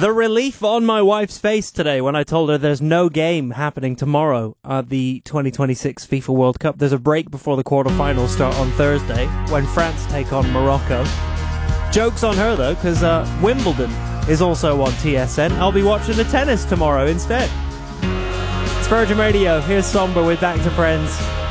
The relief on my wife's face today when I told her there's no game happening tomorrow at the 2026 FIFA World Cup. There's a break before the quarterfinals start on Thursday when France take on Morocco. Joke's on her, though, because Wimbledon is also on TSN. I'll be watching the tennis tomorrow instead. It's Virgin Radio. Here's Somber with Back to Friends.